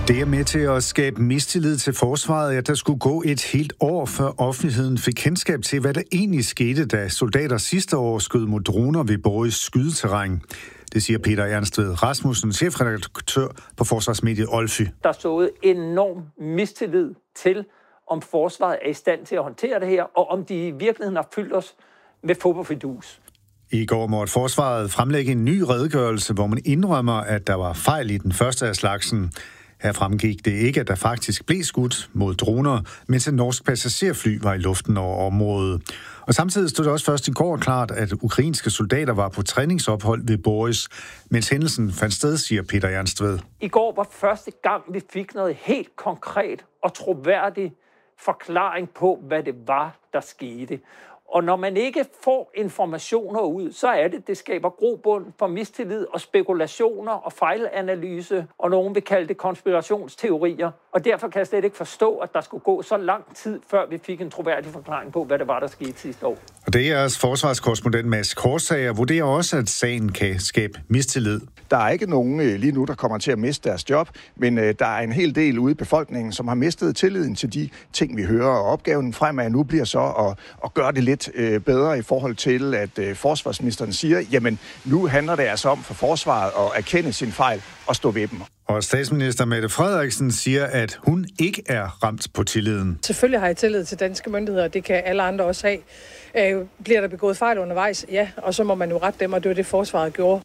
Det er med til at skabe mistillid til forsvaret, at der skulle gå et helt år, før offentligheden fik kendskab til, hvad der egentlig skete, da soldater sidste år skød mod droner ved Borges skydeterræn. Det siger Peter Ernstved Rasmussen, chefredaktør på forsvarsmediet Olfy. Der stod enorm mistillid til, om forsvaret er i stand til at håndtere det her, og om de i virkeligheden har fyldt os med fodboldfidus. I går måtte forsvaret fremlægge en ny redegørelse, hvor man indrømmer, at der var fejl i den første af slagsen. Her fremgik det ikke, at der faktisk blev skudt mod droner, mens en norsk passagerfly var i luften over området. Og samtidig stod det også først i går klart, at ukrainske soldater var på træningsophold ved Borges, mens hændelsen fandt sted, siger Peter Ernstved. I går var første gang, vi fik noget helt konkret og troværdig forklaring på, hvad det var, der skete. Og når man ikke får informationer ud, så er det skaber grobund for mistillid og spekulationer og fejlanalyse, og nogen vil kalde det konspirationsteorier. Og derfor kan jeg slet ikke forstå, at der skulle gå så lang tid, før vi fik en troværdig forklaring på, hvad det var, der skete sidste år. Og det er forsvarskorrespondent Mads Korsager vurderer også, at sagen kan skabe mistillid. Der er ikke nogen lige nu, der kommer til at miste deres job, men der er en hel del ude i befolkningen, som har mistet tilliden til de ting, vi hører. Og opgaven fremad nu bliver så at gøre det lidt bedre i forhold til, at forsvarsministeren siger, jamen nu handler det altså om for forsvaret at erkende sin fejl og stå ved dem. Og statsminister Mette Frederiksen siger, at hun ikke er ramt på tilliden. Selvfølgelig har jeg tillid til danske myndigheder, og det kan alle andre også have. Bliver der begået fejl undervejs? Ja, og så må man jo rette dem, og det var det forsvaret gjorde.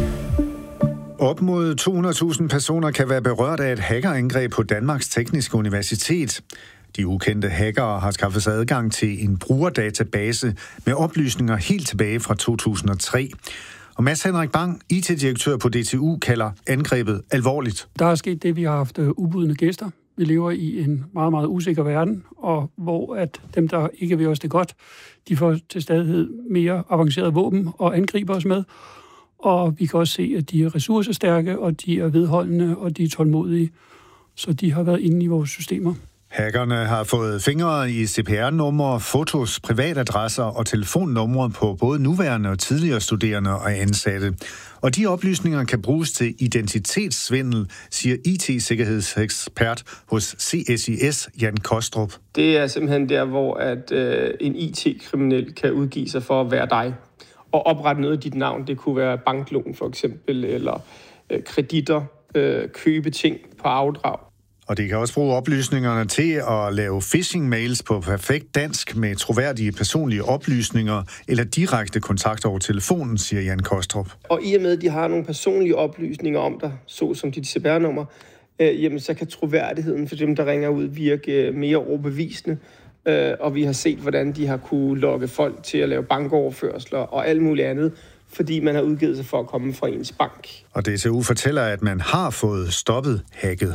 Op mod 200.000 personer kan være berørt af et hackerangreb på Danmarks Tekniske Universitet. De ukendte hackere har skaffet sig adgang til en brugerdatabase med oplysninger helt tilbage fra 2003. Og Mads Henrik Bang, IT-direktør på DTU, kalder angrebet alvorligt. Der er sket det, vi har haft ubudne gæster. Vi lever i en meget, meget usikker verden, og hvor at dem, der ikke vil os det godt, de får til stadighed mere avancerede våben og angriber os med. Og vi kan også se, at de er ressourcestærke, og de er vedholdende, og de er tålmodige. Så de har været inde i vores systemer. Hackerne har fået fingre i CPR-numre, fotos, privatadresser og telefonnumre på både nuværende og tidligere studerende og ansatte. Og de oplysninger kan bruges til identitetssvindel, siger IT-sikkerhedsekspert hos CSIS Jan Kostrup. Det er simpelthen der, hvor at en IT-kriminel kan udgive sig for at være dig og oprette noget af dit navn. Det kunne være banklån for eksempel, eller kreditter, købe ting på afdrag. Og det kan også bruge oplysningerne til at lave phishing-mails på perfekt dansk med troværdige personlige oplysninger eller direkte kontakt over telefonen, siger Jan Kostrup. Og i og med, at de har nogle personlige oplysninger om dig, såsom dit CPR-nummer, jamen så kan troværdigheden for dem, der ringer ud, virke mere overbevisende. Og vi har set, hvordan de har kunne lokke folk til at lave bankoverførsler og alt muligt andet, fordi man har udgivet sig for at komme fra ens bank. Og DTU fortæller, at man har fået stoppet hacket.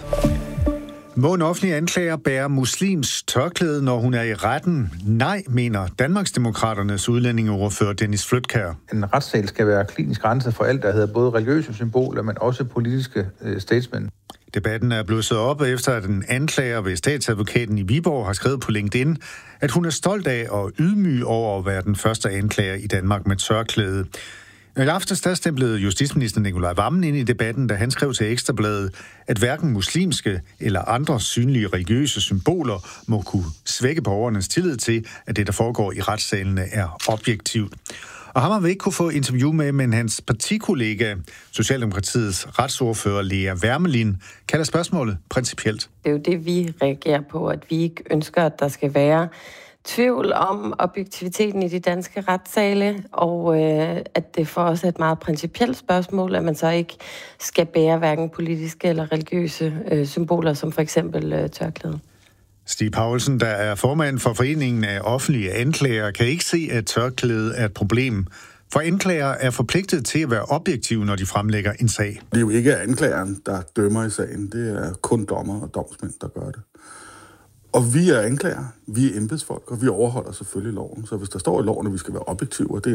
Må en offentlig anklager bære muslims tørklæde, når hun er i retten? Nej, mener Danmarksdemokraternes udlændingeordfører Dennis Flydtkjær. En retssal skal være klinisk renset for alt, der hedder både religiøse symboler, men også politiske statements. Debatten er blusset op efter, at en anklager ved statsadvokaten i Viborg har skrevet på LinkedIn, at hun er stolt af og ydmyg over at være den første anklager i Danmark med tørklæde. I aftes der stemplede justitsminister Nicolai Wammen ind i debatten, da han skrev til Ekstrabladet, at hverken muslimske eller andre synlige religiøse symboler må kunne svække borgernes tillid til, at det, der foregår i retssalene, er objektivt. Og ham har vi ikke kunne få interview med, men hans partikollega, Socialdemokratiets retsordfører Lea Wermelin, kalder spørgsmålet principielt. Det er jo det, vi reagerer på, at vi ikke ønsker, at der skal være tvivl om objektiviteten i de danske retssale, og at det for os er et meget principielt spørgsmål, at man så ikke skal bære hverken politiske eller religiøse symboler, som for eksempel tørklæde. Stig Paulsen, der er formand for Foreningen af Offentlige Anklager, kan ikke se, at tørklæde er et problem. For anklager er forpligtet til at være objektive, når de fremlægger en sag. Det er jo ikke anklageren, der dømmer i sagen. Det er kun dommer og domsmænd, der gør det. Og vi er anklager, vi er embedsfolk, og vi overholder selvfølgelig loven. Så hvis der står i loven, at vi skal være objektive, og det